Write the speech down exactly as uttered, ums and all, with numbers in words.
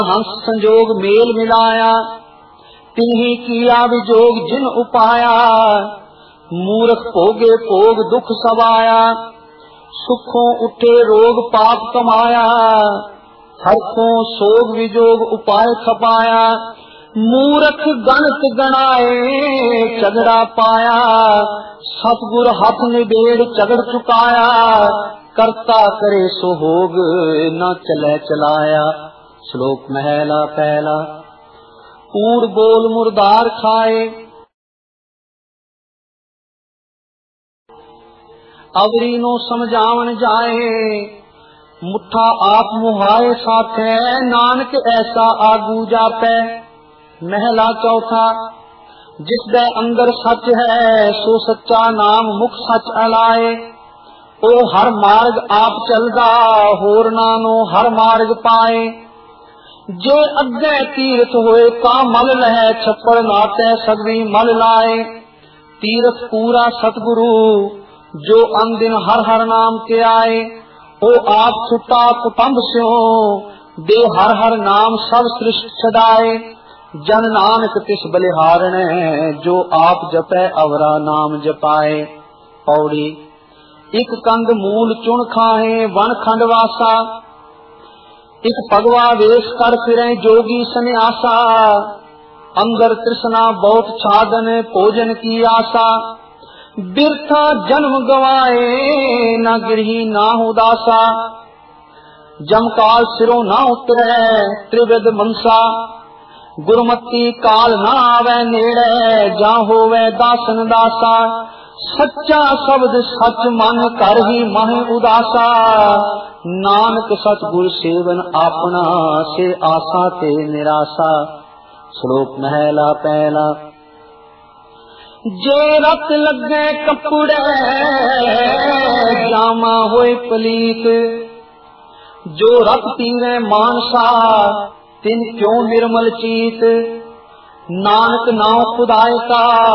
हंस संजोग मेल मिलाया, तिन्ही किया विजोग जिन उपाया। मूर्ख भोगे भोग दुख सवाया, सुखों उठे रोग पाप कमाया। हरखों सोग विजोग उपाय खपाया, मूर्ख गणत गणाए झगड़ा पाया। सतगुर हाथ निबेड़ झगड़ चुकाया, करता करे सो होग न चले चलाया। श्लोक महला पहला। कूड़ बोल मुर्दार खाए, अवरी नो समझावन जाए। मुठा आप मुहाए साथे, नानक ऐसा आगू जापै। महला चौथा। जिस दे अंदर सच है, सो सच्चा नाम मुख सच अलाए। ओ हर मार्ग आप चलदा, होर नानो हर मार्ग पाए। जे अगे तीरथ होए ता मल लहे, छप्पड़ नाते सगवी मल लाए। तीरथ पूरा सतगुरु, जो अनदिन हर हर नाम के आए। ओ आप छुटा कुटुंब स्यों, दे हर हर नाम सब सृष्ट छदाए। जन नानक तिस बलिहारण, जो आप जपै अवरा नाम जपाए। पौड़ी। एक कंद मूल चुन खाहे, वन खंड वासा। एक भगवा वेश कर फिरे जोगी सन्यासा। अंदर तृष्णा बहुत छादन, भोजन की आशा। बिरथा जन्म गवाए, न गिरही ना उदासा। जमकाल सिरों ना उतरे, त्रिविध मनसा। गुरमती काल ना आवे नेड़े, जा होवे दासन दासा। सच्चा शब्द सच मन कर ही मह उदासा। नानक सतगुर सेवन अपना, से आशा ते निराशा। श्लोक महला पहला। जे रत लगे कपड़े, जामा होए पलीत। जो रत पीवे मानसा, तिन क्यों निर्मल चीत। नानक नाम खुदाए का,